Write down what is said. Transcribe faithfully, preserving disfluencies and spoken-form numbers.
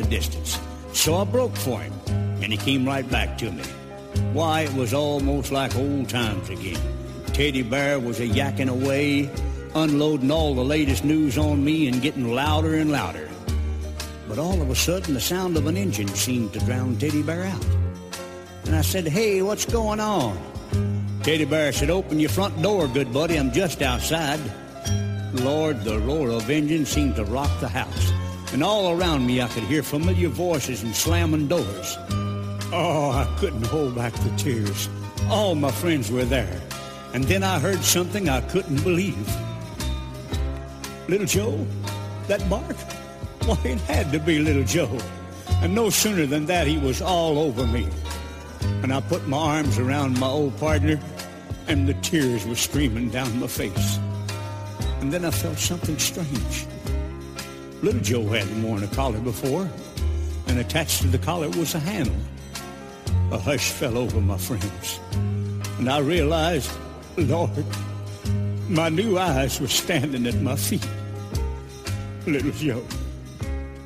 distance. So I broke for him, and he came right back to me. Why, it was almost like old times again. Teddy Bear was a yakking away, unloading all the latest news on me and getting louder and louder. But all of a sudden, the sound of an engine seemed to drown Teddy Bear out. And I said, "Hey, what's going on?" Teddy Bear said, "Open your front door, good buddy. I'm just outside." Lord, the roar of engine seemed to rock the house. And all around me, I could hear familiar voices and slamming doors. Oh, I couldn't hold back the tears. All my friends were there. And then I heard something I couldn't believe. Little Joe? That bark? Why, it had to be Little Joe. And no sooner than that, he was all over me. And I put my arms around my old partner, and the tears were streaming down my face. And then I felt something strange. Little Joe hadn't worn a collar before, and attached to the collar was a handle. A hush fell over my friends, and I realized, Lord, my new eyes were standing at my feet. Little Joe.